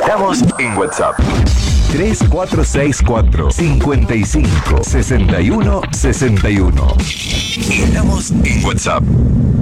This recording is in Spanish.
Esperamos en WhatsApp. 3464 55 61 61. Estamos en WhatsApp.